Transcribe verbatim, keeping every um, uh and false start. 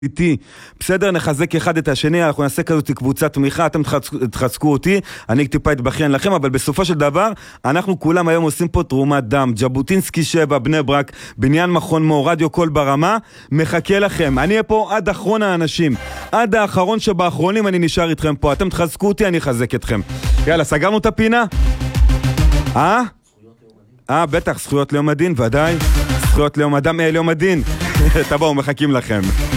איתי, בסדר, נחזק אחד את השני, אנחנו נעשה כזאת קבוצת תמיכה, אתם תחזקו אותי, אני טיפה אתבכיין לכם, אבל בסופו של דבר, אנחנו כולם היום עושים פה תרומת דם, ז'בוטינסקי שבע, בני ברק, בניין מכון מור, רדיו קול ברמה, מחכה לכם, אני אהיה פה עד אחרון האנשים, עד האחרון שבאחרונים אני נשאר איתכם פה, אתם תחזקו אותי, אני אחזק אתכם. יאללה, סגרנו את הפינה? אה? אה, בטח, זכויות ליום הדין, ודאי, זכויות ליום אדם, ליום הדין, תבואו, מחכים לכם.